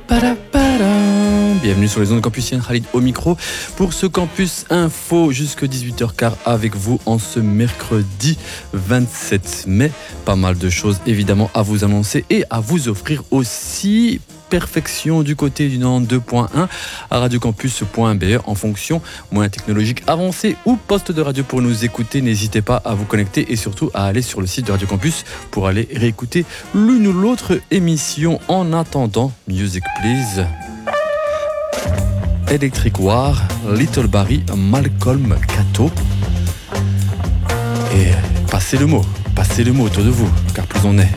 Bienvenue sur les ondes campusiennes, Khalid au micro pour ce Campus Info jusque 18h15 avec vous en ce mercredi 27 mai. Pas mal de choses évidemment à vous annoncer et à vous offrir aussi. Perfection du côté du 92.1 à radiocampus.be en fonction moyens technologiques avancés ou poste de radio pour nous écouter. N'hésitez pas à vous connecter et surtout à aller sur le site de Radio Campus pour aller réécouter l'une ou l'autre émission. En attendant, Music Please, Electric War, Little Barry, Malcolm Cato. Et passez le mot autour de vous, car plus on est,